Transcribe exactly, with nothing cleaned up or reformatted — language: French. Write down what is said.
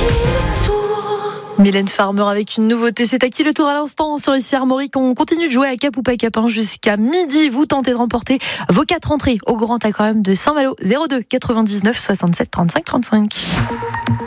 Mylène Farmer avec une nouveauté. C'est à qui le tour à l'instant sur ici Armorique. On continue de jouer à Cap ou pas Cap hein, jusqu'à midi. Vous tentez de remporter vos quatre entrées au Grand Aquarium de Saint-Malo. zéro deux quatre-vingt-dix-neuf soixante-sept trente-cinq trente-cinq.